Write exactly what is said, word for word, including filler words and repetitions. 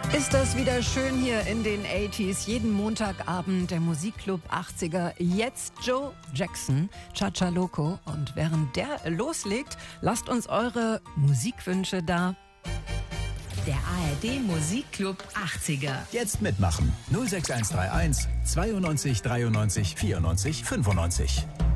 Ist das wieder schön hier in den achtziger. Jeden Montagabend der Musikclub achtziger. Jetzt Joe Jackson, Cha-Cha Loco. Und während der loslegt, lasst uns eure Musikwünsche da. Der A R D Musikclub achtziger. Jetzt mitmachen. null sechs eins drei eins zweiundneunzig dreiundneunzig vierundneunzig fünfundneunzig.